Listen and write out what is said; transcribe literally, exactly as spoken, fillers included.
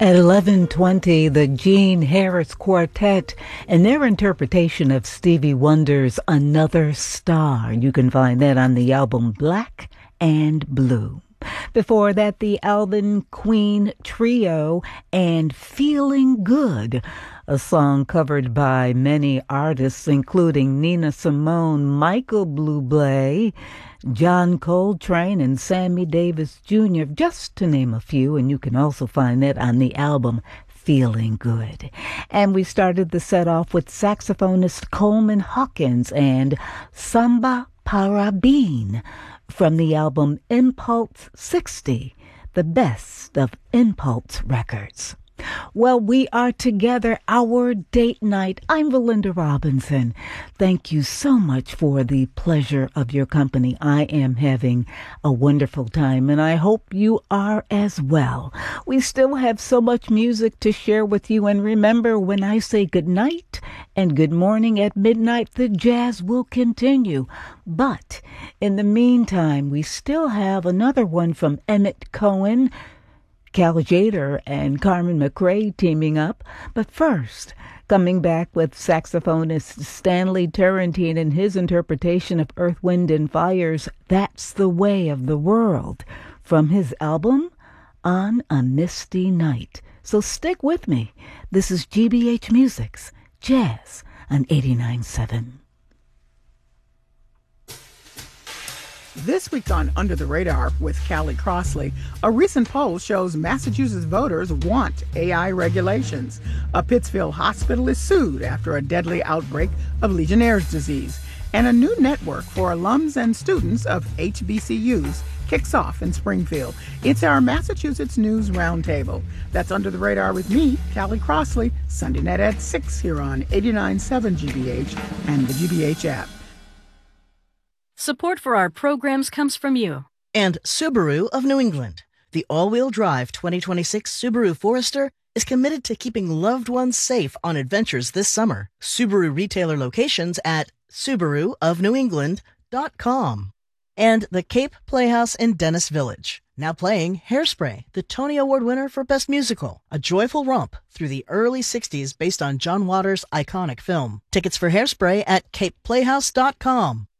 At eleven twenty, the Gene Harris Quartet and their interpretation of Stevie Wonder's Another Star. You can find that on the album Black and Blue. Before that, the Alvin Queen Trio and Feeling Good, a song covered by many artists, including Nina Simone, Michael Bublé, John Coltrane, and Sammy Davis Junior, just to name a few, and you can also find that on the album Feeling Good. And we started the set off with saxophonist Coleman Hawkins and Samba Para Bean from the album Impulse sixty, the best of Impulse Records. Well, we are together, our date night. I'm Valinda Robinson. Thank you so much for the pleasure of your company. I am having a wonderful time, and I hope you are as well. We still have so much music to share with you, and remember, when I say good night and good morning at midnight, the jazz will continue. But in the meantime, we still have another one from Emmett Cohen, Cal Tjader, and Carmen McRae teaming up. But first, coming back with saxophonist Stanley Turrentine and his interpretation of Earth, Wind and Fire's That's the Way of the World from his album On a Misty Night. So stick with me. This is G B H Music's Jazz on eighty-nine point seven. This week on Under the Radar with Callie Crossley, a recent poll shows Massachusetts voters want A I regulations. A Pittsfield hospital is sued after a deadly outbreak of Legionnaire's disease. And a new network for alums and students of H B C Us kicks off in Springfield. It's our Massachusetts News Roundtable. That's Under the Radar with me, Callie Crossley, Sunday night at six here on eighty-nine point seven G B H and the G B H app. Support for our programs comes from you. And Subaru of New England. The all-wheel drive twenty twenty-six Subaru Forester is committed to keeping loved ones safe on adventures this summer. Subaru retailer locations at Subaru of New England dot com. And the Cape Playhouse in Dennis Village. Now playing Hairspray, the Tony Award winner for Best Musical. A joyful romp through the early sixties based on John Waters' iconic film. Tickets for Hairspray at Cape Playhouse dot com.